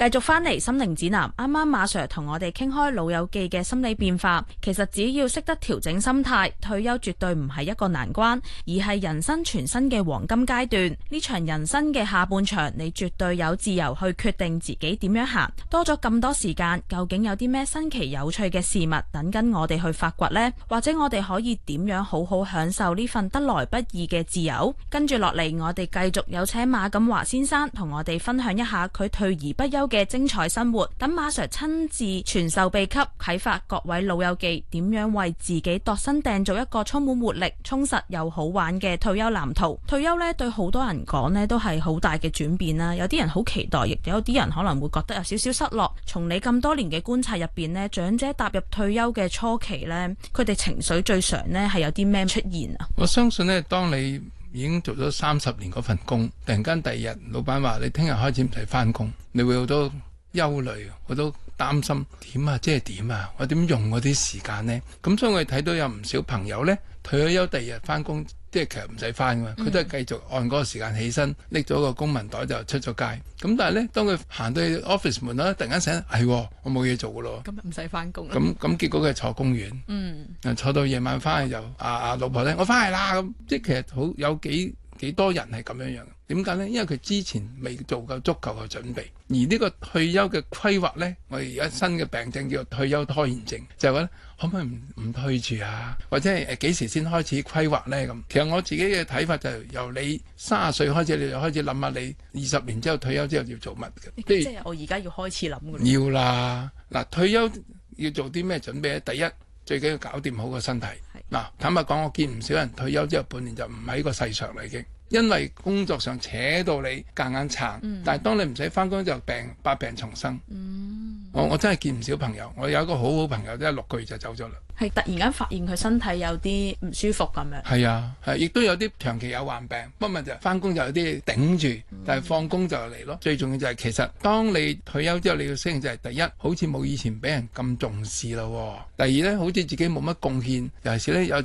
繼續翻嚟心靈指南，啱啱馬 Sir 同我哋傾開老友記嘅心理變化，其實只要識得調整心態，退休絕對唔係一個難關，而係人生全新嘅黃金階段。呢場人生嘅下半場，你絕對有自由去決定自己點樣行。多咗咁多時間，究竟有啲咩新奇有趣嘅事物等緊我哋去發掘呢？或者我哋可以點樣好好享受呢份得來不易嘅自由？跟住落嚟，我哋繼續有請馬錦華先生同我哋分享一下佢退而不休嘅精彩生活，等馬 Sir 親自傳授秘笈，啟發各位老友記點樣為自己度身訂造一個充滿活力、充實又好玩嘅退休藍圖。退休呢對好多人講呢都係好大嘅轉變啦，有啲人好期待，亦有啲人可能會覺得有少少失落。從你咁多年嘅觀察入邊呢，長者踏入退休嘅初期呢，佢哋情緒最常呢係有啲咩出現啊？ 我相信呢，當你已經做咗30年嗰份工，突然間第二日老闆話你聽日開始唔使返工，你會好多憂慮，好多擔心，點啊，即係點啊，我點用嗰啲時間呢？咁所以我哋睇到有唔少朋友呢，退咗休第二日返工，即係其實唔使返㗎嘛，佢都係繼續按嗰個時間起身，拎咗個公文袋就出咗街。咁但係呢，當佢行到去 office 門啦，突然間醒，係我冇嘢做㗎咯， 咁唔使返工。 咁結果佢坐公園，坐到夜晚返去就老婆咧，我返嚟啦咁，即係其實好有幾多人係咁樣樣。點解呢？因為佢之前未做夠足夠嘅準備，而呢個退休嘅規劃呢，我哋而家新嘅病症叫做退休拖延症，就係話可唔可以唔退住啊？或者係幾時先開始規劃呢？咁其實我自己嘅睇法就係由你30歲開始，你就開始諗下你20年之後退休之後要做乜嘅。 即係我而家要開始諗㗎啦。 要啦，嗱，退休要做啲咩準備呢？第一，最緊要搞掂好個身體。嗱，坦白講，我見唔少人退休之後半年就唔喺個世上啦已經。因為工作上扯到你夾硬撐，但係當你唔使返工就百病叢生。我真係見唔少朋友，我有一個好好朋友，即係6個月就走咗啦。係突然間發現佢身體有啲唔舒服咁樣。 係啊，亦都有啲長期有患病，不過就返工就有啲頂住，但係放工就嚟咯。最重要就係其實當你退休之後，你要適應就係第一，好似冇以前俾人咁重視咯。第二呢，好似自己冇乜貢獻，尤其是呢，有